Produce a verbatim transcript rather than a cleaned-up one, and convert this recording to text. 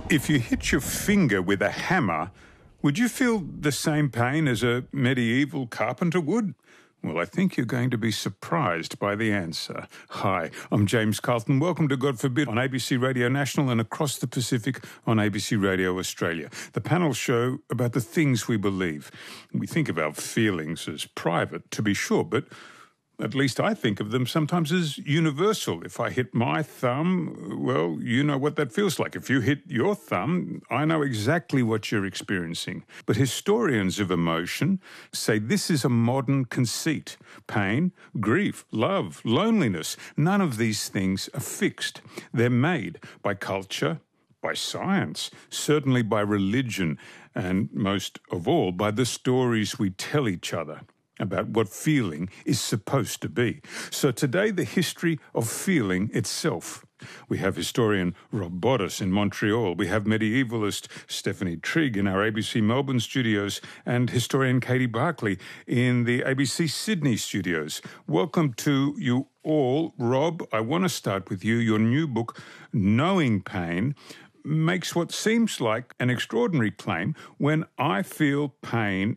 If you hit your finger with a hammer, would you feel the same pain as a medieval carpenter would? Well, I think you're going to be surprised by the answer. Hi, I'm James Carlton. Welcome to God Forbid on A B C Radio National and across the Pacific on A B C Radio Australia. The panel show about the things we believe. We think of our feelings as private, to be sure, but at least I think of them sometimes as universal. If I hit my thumb, well, you know what that feels like. If you hit your thumb, I know exactly what you're experiencing. But historians of emotion say this is a modern conceit. Pain, grief, love, loneliness, none of these things are fixed. They're made by culture, by science, certainly by religion, and most of all by the stories we tell each other about what feeling is supposed to be. So today, the history of feeling itself. We have historian Rob Bottas in Montreal. We have medievalist Stephanie Trigg in our A B C Melbourne studios and historian Katie Barclay in the A B C Sydney studios. Welcome to you all. Rob, I want to start with you. Your new book, Knowing Pain, makes what seems like an extraordinary claim. When I feel pain,